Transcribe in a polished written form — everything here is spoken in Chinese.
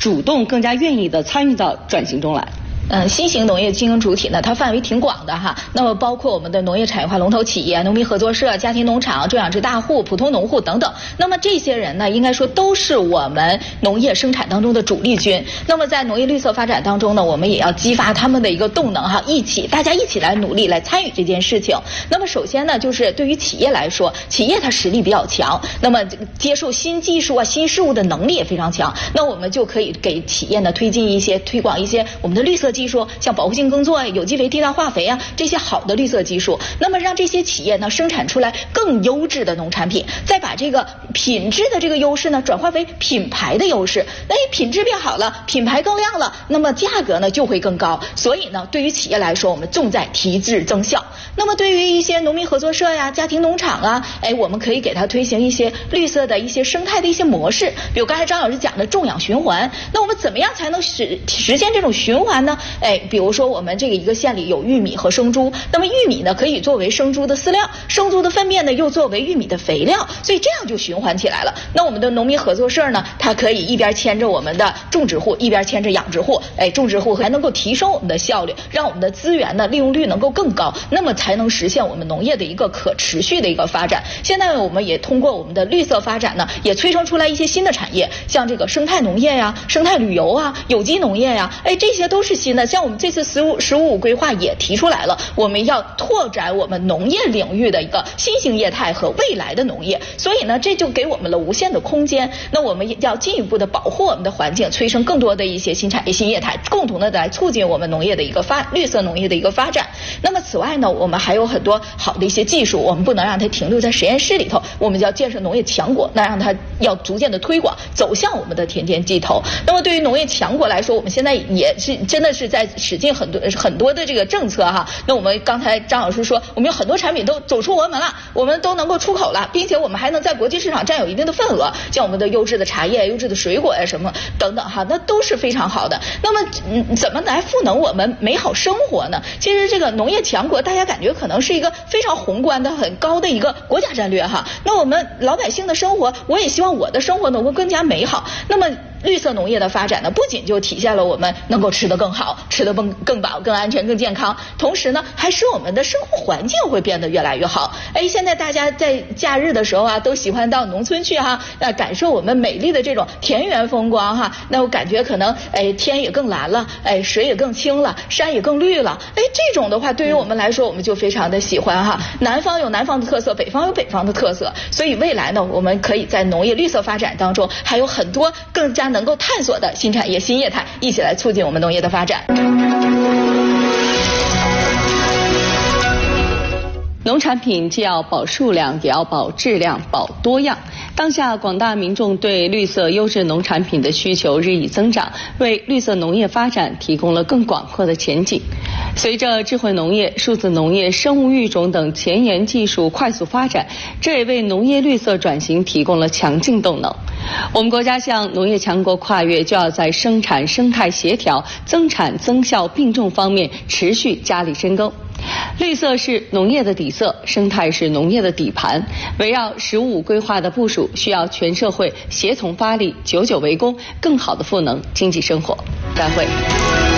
主动、更加愿意的参与到转型中来。 新型农业经营主体呢，它范围挺广的哈。那么包括我们的农业产业化龙头企业、农民合作社、家庭农场、种养殖大户、普通农户等等。那么这些人呢，应该说都是我们农业生产当中的主力军。那么在农业绿色发展当中呢，我们也要激发他们的一个动能哈，大家一起来努力来参与这件事情。那么首先呢，就是对于企业来说，企业它实力比较强，那么接受新技术啊、新事物的能力也非常强。那我们就可以给企业呢推广一些我们的绿色技术，像保护性耕作、有机肥、地大化肥啊这些好的绿色技术，那么让这些企业呢生产出来更优质的农产品，再把这个品质的这个优势呢转化为品牌的优势，品质变好了，品牌更亮了，那么价格呢就会更高。所以呢，对于企业来说，我们重在提质增效。那么对于一些农民合作社呀、家庭农场啊，我们可以给它推行一些绿色的一些生态的一些模式，比如刚才张老师讲的种养循环。那我们怎么样才能实现这种循环呢？比如说我们这个一个县里有玉米和生猪，那么玉米呢可以作为生猪的饲料，生猪的粪便呢又作为玉米的肥料，所以这样就循环起来了。那我们的农民合作社呢，它可以一边牵着我们的种植户，一边牵着养殖户，种植户还能够提升我们的效率，让我们的资源呢利用率能够更高，那么才能实现我们农业的一个可持续的一个发展。现在我们也通过我们的绿色发展呢，也催生出来一些新的产业，像这个生态农业呀、生态旅游啊、有机农业呀，这些都是新的。像我们这次“15+5”规划也提出来了，我们要拓展我们农业领域的一个新型业态和未来的农业，所以呢，这就给我们了无限的空间。那我们也要进一步的保护我们的环境，催生更多的一些新产业、新业态，共同的来促进我们农业的一个绿色农业的一个发展。那么此外呢，我们还有很多好的一些技术，我们不能让它停留在实验室里头，我们要建设农业强国，那让它要逐渐的推广，走向我们的田间地头。那么对于农业强国来说，我们现在也是真的是在使劲很多的这个政策哈。那我们刚才张老师说，我们有很多产品都走出国门了，我们都能够出口了，并且我们还能在国际市场占有一定的份额，像我们的优质的茶叶、优质的水果呀什么等等哈，那都是非常好的。那么怎么来赋能我们美好生活呢？其实这个农业强国，大家感觉可能是一个非常宏观的、很高的一个国家战略哈。那我们老百姓的生活，我也希望我的生活能够更加美好。那么绿色农业的发展呢，不仅就体现了我们能够吃得更好、吃得更饱、更安全、更健康，同时呢，还使我们的生活环境会变得越来越好。现在大家在假日的时候啊，都喜欢到农村去哈，感受我们美丽的这种田园风光哈。那我感觉可能天也更蓝了，水也更清了，山也更绿了。这种的话，对于我们来说，我们就非常的喜欢哈。南方有南方的特色，北方有北方的特色，所以未来呢，我们可以在农业绿色发展当中，还有很多更加能够探索的新产业、新业态，一起来促进我们农业的发展。 农产品既要保数量，也要保质量、保多样。当下广大民众对绿色优质农产品的需求日益增长，为绿色农业发展提供了更广阔的前景。随着智慧农业、数字农业、生物育种等前沿技术快速发展，这也为农业绿色转型提供了强劲动能。我们国家向农业强国跨越，就要在生产生态协调、增产增效并重方面持续加力深耕。绿色是农业的底色，生态是农业的底盘。围绕“15+5”规划的部署，需要全社会协同发力，久久为功，更好地赋能经济生活。再会。